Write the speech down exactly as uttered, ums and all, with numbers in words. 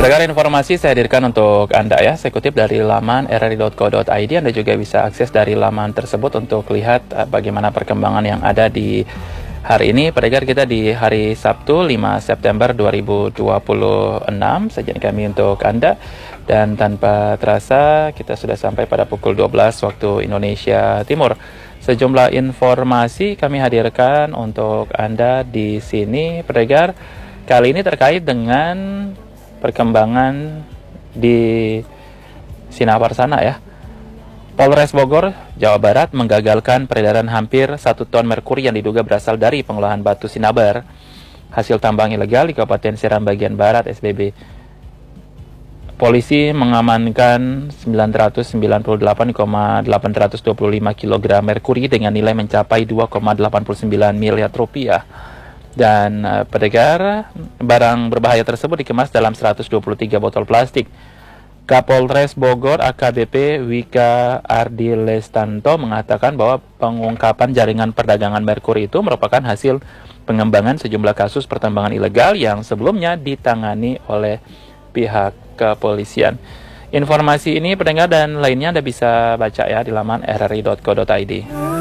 Pendengar, informasi saya hadirkan untuk Anda ya. Saya kutip dari laman r r i dot co dot i d. Anda juga bisa akses dari laman tersebut untuk lihat uh, bagaimana perkembangan yang ada di hari ini. Pendengar, kita di hari Sabtu lima September dua ribu dua puluh enam. Sajian kami untuk Anda. Dan tanpa terasa kita sudah sampai pada pukul dua belas waktu Indonesia Timur. Sejumlah informasi kami hadirkan untuk Anda di sini, pendengar. Kali ini terkait dengan perkembangan di Sinabar sana ya. Polres Bogor, Jawa Barat menggagalkan peredaran hampir satu ton merkuri yang diduga berasal dari pengolahan batu Sinabar, hasil tambang ilegal di Kabupaten Seram bagian Barat S B B. Polisi mengamankan sembilan ratus sembilan puluh delapan koma delapan dua lima kilogram merkuri dengan nilai mencapai dua koma delapan sembilan miliar rupiah. Dan uh, pendengar, barang berbahaya tersebut dikemas dalam seratus dua puluh tiga botol plastik. Kapolres Bogor A K B P Wika Ardi Lestanto mengatakan bahwa pengungkapan jaringan perdagangan merkuri itu merupakan hasil pengembangan sejumlah kasus pertambangan ilegal yang sebelumnya ditangani oleh pihak kepolisian. Informasi ini pendengar dan lainnya Anda bisa baca ya di laman r r i dot co dot i d.